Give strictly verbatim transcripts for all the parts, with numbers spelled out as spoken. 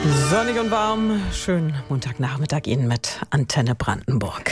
Sonnig und warm, schönen Montagnachmittag Ihnen mit Antenne Brandenburg.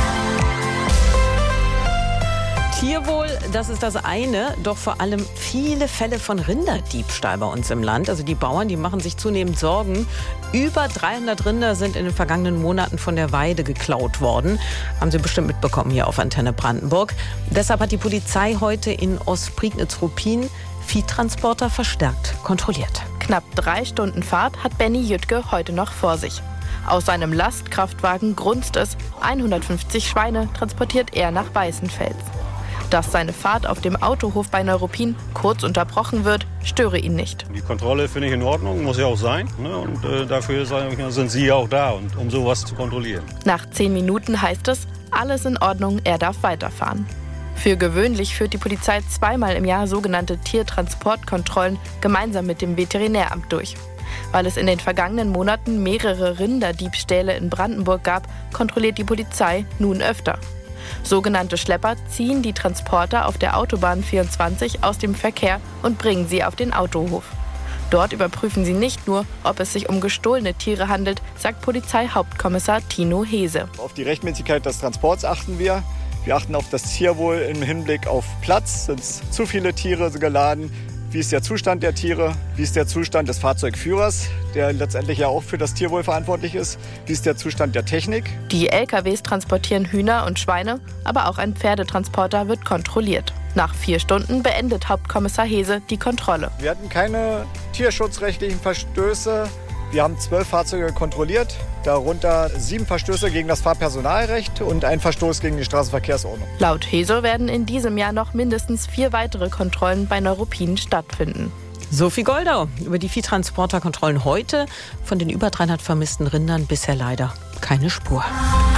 Tierwohl, das ist das eine, doch vor allem viele Fälle von Rinderdiebstahl bei uns im Land. Also die Bauern, die machen sich zunehmend Sorgen. Über dreihundert Rinder sind in den vergangenen Monaten von der Weide geklaut worden. Haben Sie bestimmt mitbekommen hier auf Antenne Brandenburg. Deshalb hat die Polizei heute in Ostprignitz-Ruppin Viehtransporter verstärkt kontrolliert. Knapp drei Stunden Fahrt hat Benny Jüttke heute noch vor sich. Aus seinem Lastkraftwagen grunzt es, hundertfünfzig Schweine transportiert er nach Weißenfels. Dass seine Fahrt auf dem Autohof bei Neuruppin kurz unterbrochen wird, störe ihn nicht. Die Kontrolle finde ich in Ordnung, muss ja auch sein. Ne? Und äh, dafür sind Sie ja auch da, und, um sowas zu kontrollieren. Nach zehn Minuten heißt es, alles in Ordnung, er darf weiterfahren. Für gewöhnlich führt die Polizei zweimal im Jahr sogenannte Tiertransportkontrollen gemeinsam mit dem Veterinäramt durch. Weil es in den vergangenen Monaten mehrere Rinderdiebstähle in Brandenburg gab, kontrolliert die Polizei nun öfter. Sogenannte Schlepper ziehen die Transporter auf der Autobahn vierundzwanzig aus dem Verkehr und bringen sie auf den Autohof. Dort überprüfen sie nicht nur, ob es sich um gestohlene Tiere handelt, sagt Polizeihauptkommissar Tino Hese. Auf die Rechtmäßigkeit des Transports achten wir. Wir achten auf das Tierwohl im Hinblick auf Platz. Sind zu viele Tiere geladen? Wie ist der Zustand der Tiere? Wie ist der Zustand des Fahrzeugführers, der letztendlich ja auch für das Tierwohl verantwortlich ist? Wie ist der Zustand der Technik? Die L K Ws transportieren Hühner und Schweine, aber auch ein Pferdetransporter wird kontrolliert. Nach vier Stunden beendet Hauptkommissar Hese die Kontrolle. Wir hatten keine tierschutzrechtlichen Verstöße. Wir haben zwölf Fahrzeuge kontrolliert, darunter sieben Verstöße gegen das Fahrpersonalrecht und ein Verstoß gegen die Straßenverkehrsordnung. Laut Hese werden in diesem Jahr noch mindestens vier weitere Kontrollen bei Neuruppin stattfinden. Sophie Goldau über die Viehtransporterkontrollen heute. Von den über dreihundert vermissten Rindern bisher leider keine Spur.